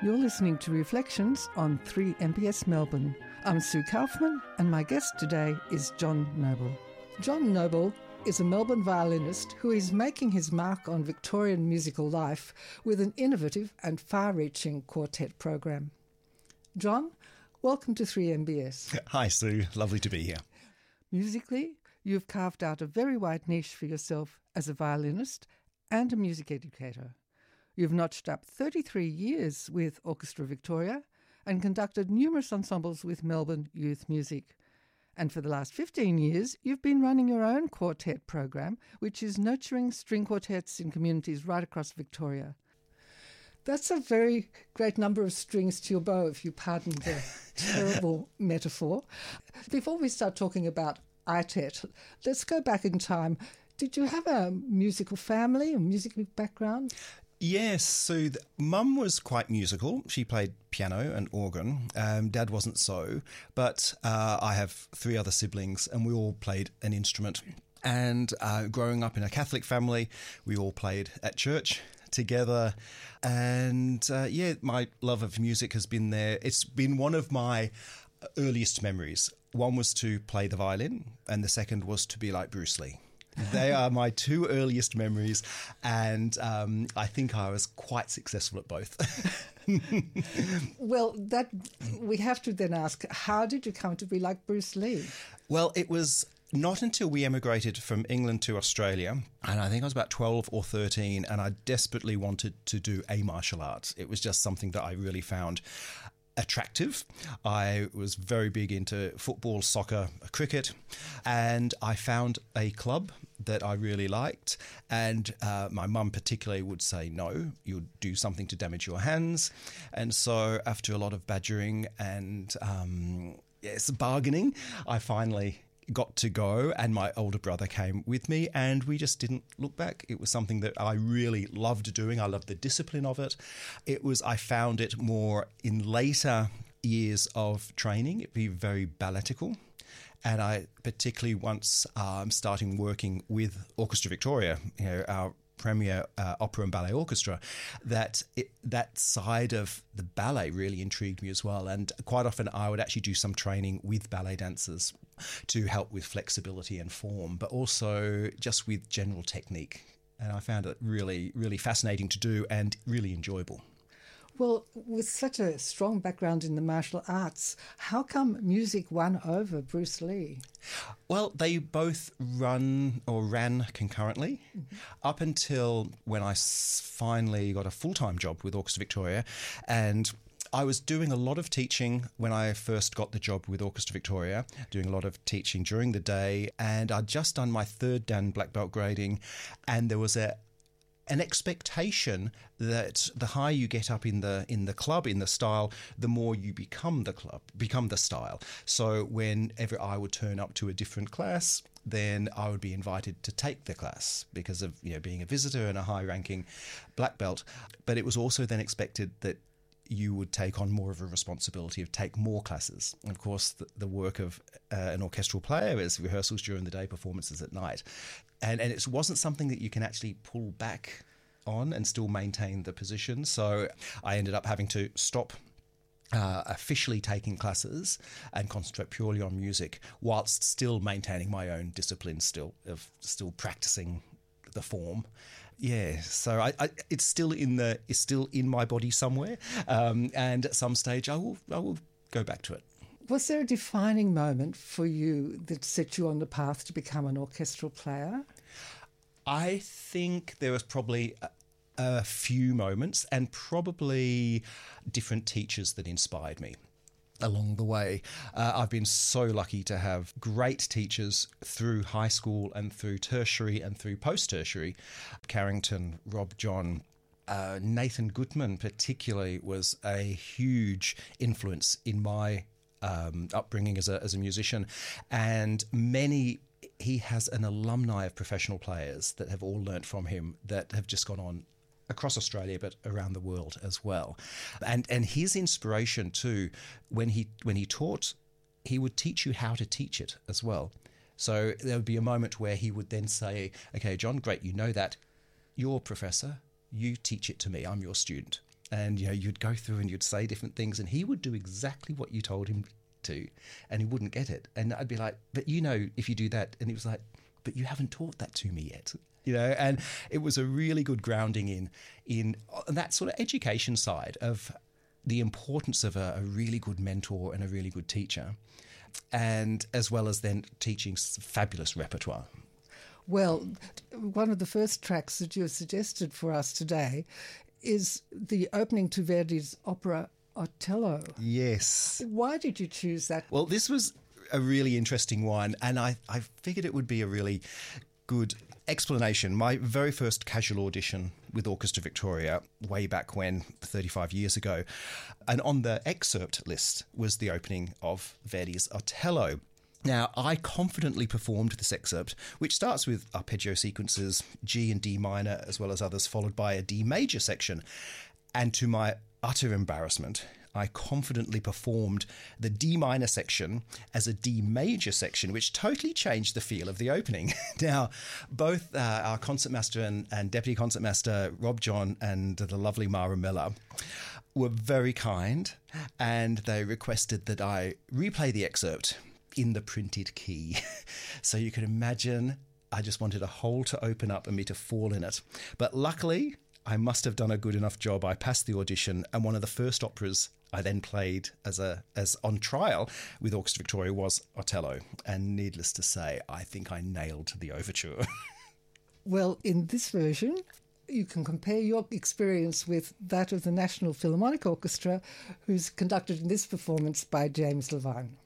You're listening to Reflections on 3MBS Melbourne. I'm Sue Kaufman, and my guest today is John Noble. John Noble is a Melbourne violinist who is making his mark on Victorian musical life with an innovative and far-reaching quartet program. John, welcome to 3MBS. Hi, Sue. Lovely to be here. Musically, you've carved out a very wide niche for yourself as a violinist and a music educator. You've notched up 33 years with Orchestra Victoria and conducted numerous ensembles with Melbourne Youth Music. And for the last 15 years, you've been running your own quartet program, which is nurturing string quartets in communities right across Victoria. That's a very great number of strings to your bow, if you pardon the terrible metaphor. Before we start talking about ITET, let's go back in time. Did you have a musical family, a musical background? Yes, so Mum was quite musical. She played piano and organ. Dad wasn't so, but I have three other siblings and we all played an instrument. And growing up in a Catholic family, we all played at church together. And my love of music has been there. It's been one of my earliest memories. One was to play the violin and the second was to be like Bruce Lee. They are my two earliest memories, and I think I was quite successful at both. Well, that we have to then ask, how did you come to be like Bruce Lee? Well, it was not until we emigrated from England to Australia, and I think I was about 12 or 13, and I desperately wanted to do a martial art. It was just something that I really found attractive. I was very big into football, soccer, cricket, and I found a club that I really liked, and my mum particularly would say, no, you'll do something to damage your hands. And so after a lot of badgering and bargaining, I finally got to go, and my older brother came with me, and we just didn't look back. It was something that I really loved doing. I loved the discipline of it. I found it more in later years of training. It'd be very balletical. And I particularly once starting working with Orchestra Victoria, our premier opera and ballet orchestra, that side of the ballet really intrigued me as well. And quite often I would actually do some training with ballet dancers to help with flexibility and form, but also just with general technique. And I found it really, really fascinating to do and really enjoyable. Well, with such a strong background in the martial arts, how come music won over Bruce Lee? Well, they both ran concurrently up until when I finally got a full-time job with Orchestra Victoria. And I was doing a lot of teaching when I first got the job with Orchestra Victoria, doing a lot of teaching during the day. And I'd just done my third Dan black belt grading, and there was an expectation that the higher you get up in the club, in the style, the more you become the style. So whenever I would turn up to a different class, then I would be invited to take the class because of being a visitor and a high-ranking black belt. But it was also then expected that you would take on more of a responsibility of take more classes. And of course, the work of an orchestral player is rehearsals during the day, performances at night. And it wasn't something that you can actually pull back on and still maintain the position. So I ended up having to stop officially taking classes and concentrate purely on music whilst still maintaining my own discipline, still practicing the form. Yeah, so it's still in my body somewhere, and at some stage I will go back to it. Was there a defining moment for you that set you on the path to become an orchestral player? I think there was probably a few moments and probably different teachers that inspired me along the way. I've been so lucky to have great teachers through high school and through tertiary and through post-tertiary. Carrington, Rob John, Nathan Gutman particularly was a huge influence in my upbringing as a musician, and he has an alumni of professional players that have all learnt from him that have just gone on across Australia but around the world as well. And his inspiration too, when he taught, he would teach you how to teach it as well. So there would be a moment where he would then say, okay, John, great, you know that. You're professor, you teach it to me, I'm your student. And, you'd go through and you'd say different things, and he would do exactly what you told him to, and he wouldn't get it. And I'd be like, but if you do that, and he was like, but you haven't taught that to me yet. And it was a really good grounding in that sort of education side of the importance of a really good mentor and a really good teacher, and as well as then teaching fabulous repertoire. Well, one of the first tracks that you suggested for us today is the opening to Verdi's opera Otello. Yes. Why did you choose that? Well, this was a really interesting one, and I figured it would be a really good explanation. My very first casual audition with Orchestra Victoria, way back when, 35 years ago, and on the excerpt list was the opening of Verdi's Otello. Now, I confidently performed this excerpt, which starts with arpeggio sequences, G and D minor, as well as others, followed by a D major section. And to my utter embarrassment, I confidently performed the D minor section as a D major section, which totally changed the feel of the opening. Now, both our concertmaster and deputy concertmaster, Rob John, and the lovely Mara Miller, were very kind, and they requested that I replay the excerpt in the printed key. So you can imagine I just wanted a hole to open up and me to fall in it. But luckily, I must have done a good enough job. I passed the audition, and one of the first operas I then played as on trial with Orchestra Victoria was Otello. And needless to say, I think I nailed the overture. Well, in this version, you can compare your experience with that of the National Philharmonic Orchestra, who's conducted in this performance by James Levine.